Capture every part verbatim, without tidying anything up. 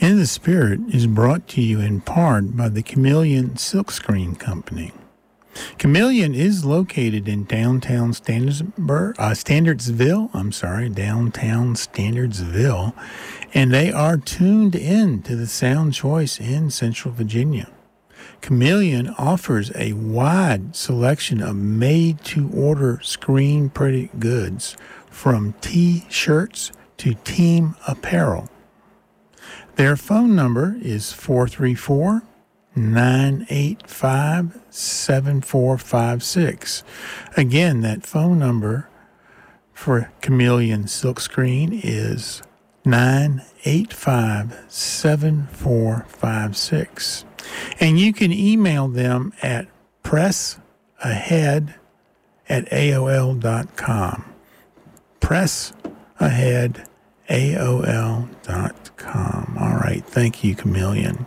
In the Spirit is brought to you in part by the Chameleon Silkscreen Company. Chameleon is located in downtown Standardsburg, uh, Standardsville, I'm sorry, downtown Standardsville, and they are tuned in to the Sound Choice in Central Virginia. Chameleon offers a wide selection of made-to-order screen printed goods, from T-shirts to team apparel. Their phone number is four three four, nine eight five, seven four five six. Again, that phone number for Chameleon Silkscreen is nine eight five, seven four five six. And you can email them at pressahead at A O L dot com. pressahead, A O L dot com. All right. Thank you, Chameleon.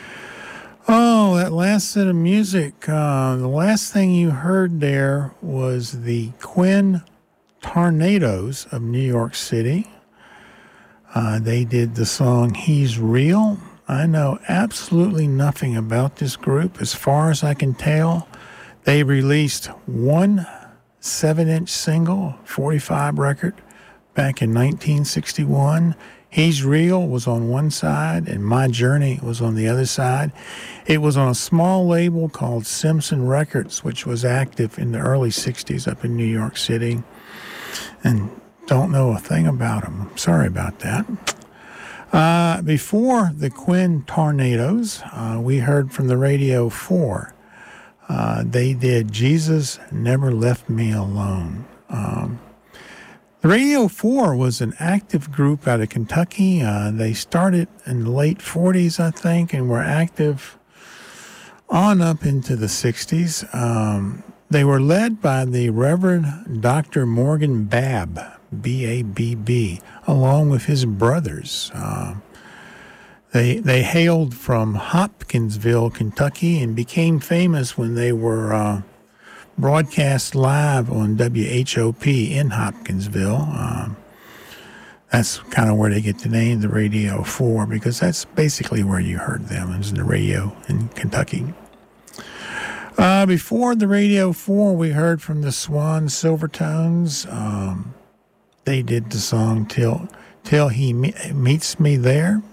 Oh, that last set of music, uh, the last thing you heard there was the Quinn Tornadoes of New York City. Uh, they did the song He's Real. I know absolutely nothing about this group. As far as I can tell, they released one seven-inch single, forty-five record, back in nineteen sixty-one. He's Real was on one side, and My Journey was on the other side. It was on a small label called Simpson Records, which was active in the early sixties up in New York City. And don't know a thing about them. I'm sorry about that. Uh, before the Quinn Tornadoes, uh, we heard from the Radio four. Uh, they did Jesus Never Left Me Alone. Um, the Radio four was an active group out of Kentucky. Uh, they started in the late forties, I think, and were active on up into the sixties. Um, they were led by the Reverend Doctor Morgan Babb, B A B B, along with his brothers. Uh, they they hailed from Hopkinsville, Kentucky, and became famous when they were uh, broadcast live on W H O P in Hopkinsville. Um, that's kind of where they get the name, the Radio four, because that's basically where you heard them, is the radio in Kentucky. Uh, before the Radio four, we heard from the Swan Silvertones. Um, They did the song Till Till He Me- Meets Me There.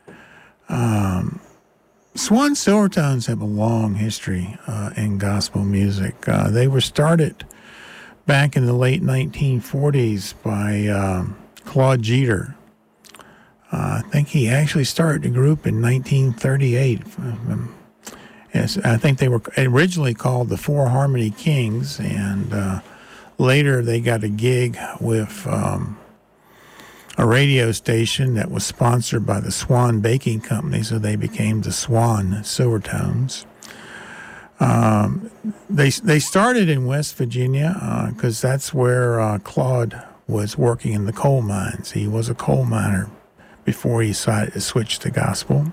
Um, Swan Silvertones have a long history uh, in gospel music. Uh, they were started back in the late nineteen forties by um, Claude Jeter. Uh, I think he actually started the group in nineteen thirty-eight. Um, yes, I think they were originally called the Four Harmony Kings, and uh, later, they got a gig with um, a radio station that was sponsored by the Swan Baking Company, so they became the Swan Silvertones. Um, they they started in West Virginia because uh, that's where uh, Claude was working in the coal mines. He was a coal miner before he decided to switch to gospel.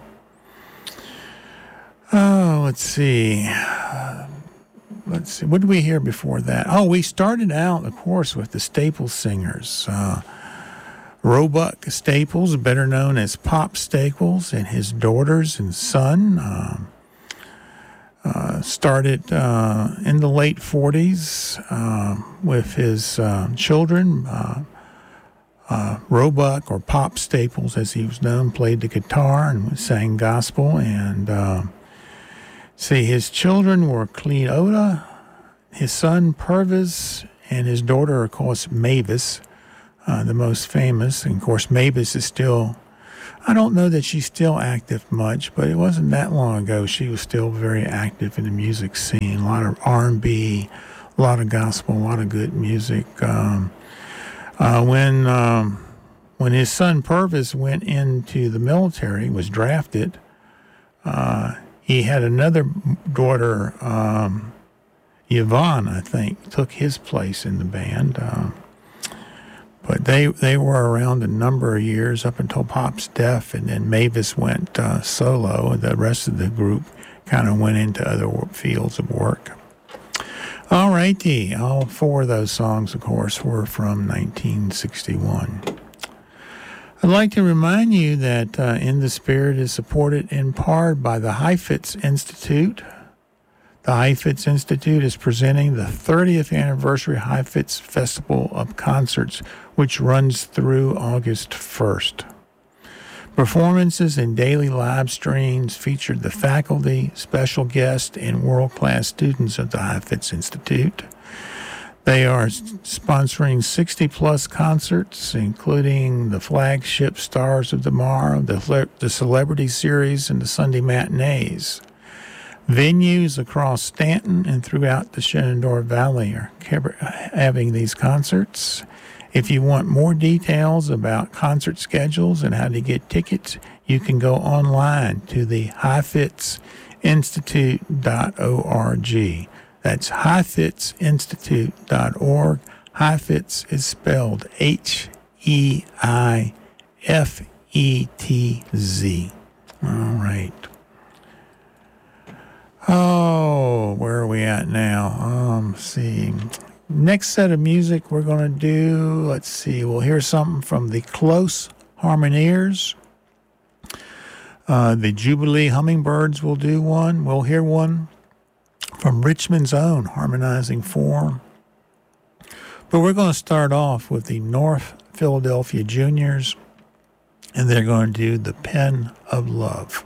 Oh, let's see. Let's see, what did we hear before that? Oh, we started out, of course, with the Staples Singers. Uh, Roebuck Staples, better known as Pop Staples, and his daughters and son uh, uh, started uh, in the late forties uh, with his uh, children. Uh, uh, Roebuck, or Pop Staples, as he was known, played the guitar and sang gospel, and uh, see, his children were Cleota, his son Purvis, and his daughter, of course, Mavis, uh, the most famous. And, of course, Mavis is still, I don't know that she's still active much, but it wasn't that long ago. She was still very active in the music scene. A lot of R and B, a lot of gospel, a lot of good music. Um, uh, when, um, when his son Purvis went into the military, was drafted, uh, he had another daughter, um, Yvonne, I think, took his place in the band. Uh, but they they were around a number of years up until Pop's death, and then Mavis went uh, solo, and the rest of the group kind of went into other fields of work. All righty. All four of those songs, of course, were from nineteen sixty-one. I'd like to remind you that uh, In the Spirit is supported in part by the Heifetz Institute. The Heifetz Institute is presenting the thirtieth anniversary Heifetz Festival of Concerts, which runs through August first. Performances and daily live streams featured the faculty, special guests, and world-class students of the Heifetz Institute. They are sponsoring sixty-plus concerts, including the flagship Stars of Tomorrow, the, the Celebrity Series, and the Sunday Matinees. Venues across Stanton and throughout the Shenandoah Valley are having these concerts. If you want more details about concert schedules and how to get tickets, you can go online to the heifetz institute dot org. That's heifetz institute dot org. Heifetz is spelled H E I F E T Z. All right. Oh, where are we at now? Um, let's see. Next set of music we're going to do, let's see, we'll hear something from the Close Harmoniers. Uh, the Jubilee Hummingbirds will do one. We'll hear one from Richmond's own Harmonizing Form. But we're going to start off with the North Philadelphia Juniors, and they're going to do The Pen of Love.